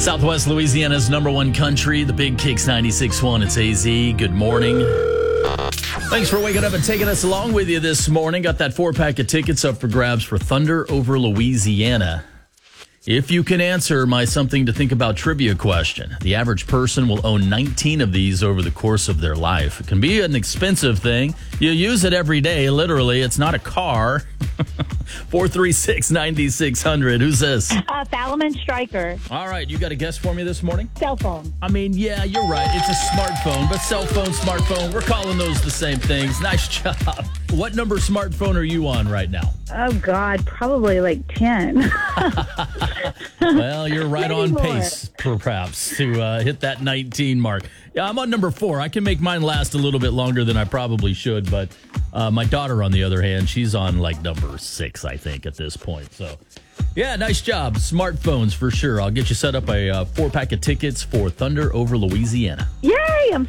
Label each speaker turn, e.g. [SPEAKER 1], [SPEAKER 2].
[SPEAKER 1] Southwest Louisiana's number one country, the Big Kicks 96.1. It's AZ. Good morning. Thanks for waking up and taking us along with you this morning. Got that 4-pack of tickets up for grabs for Thunder over Louisiana. If you can answer my something to think about trivia question, the average person will own 19 of these over the course of their life. It can be an expensive thing. You use it every day, literally. It's not a car. 436-9600. Who's this?
[SPEAKER 2] Falliman Stryker.
[SPEAKER 1] All right, you got a guess for me this morning?
[SPEAKER 2] Cell phone.
[SPEAKER 1] I mean, yeah, you're right. It's a smartphone, but cell phone, smartphone, we're calling those the same things. Nice job. What number smartphone are you on right now?
[SPEAKER 2] Oh, God, probably like 10.
[SPEAKER 1] Well, you're right
[SPEAKER 2] Maybe
[SPEAKER 1] on
[SPEAKER 2] more.
[SPEAKER 1] pace, perhaps, to hit that 19 mark. Yeah, I'm on number 4. I can make mine last a little bit longer than I probably should, but my daughter, on the other hand, she's on like number 6, I think, at this point. So, yeah, nice job. Smartphones for sure. I'll get you set up a 4-pack of tickets for Thunder over Louisiana.
[SPEAKER 2] Yay! I'm